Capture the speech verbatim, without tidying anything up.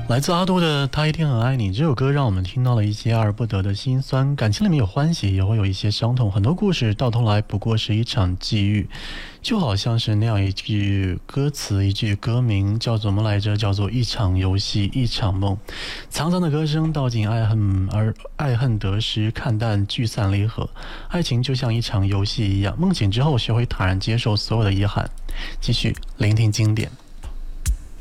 来自阿杜的《他一定很爱你》这首歌，让我们听到了一些爱而不得的心酸。感情里面有欢喜，也会有一些伤痛。很多故事到头来不过是一场际遇，就好像是那样一句歌词，一句歌名，叫做什么来着？叫做一场游戏，一场梦。沧桑的歌声道尽爱恨，而爱恨得失，看淡聚散离合。爱情就像一场游戏一样，梦醒之后学会坦然接受所有的遗憾。继续聆听经典。